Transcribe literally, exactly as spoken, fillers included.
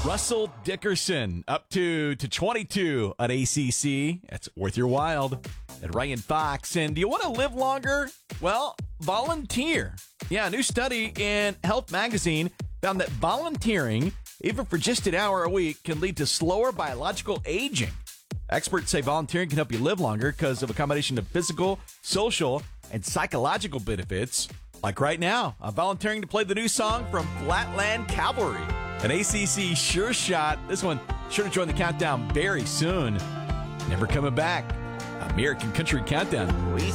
Russell Dickerson up to to twenty-two at A C C. That's worth your while. And Ryan Fox. And do you want to live longer? Well, volunteer. Yeah, a new study in Health Magazine found that volunteering, even for just an hour a week, can lead to slower biological aging. Experts say volunteering can help you live longer because of a combination of physical, social, and psychological benefits. Like right now, I'm volunteering to play the new song from Flatland Cavalry. An A C C sure shot. This one sure to join the countdown very soon. Never coming back. American Country Countdown.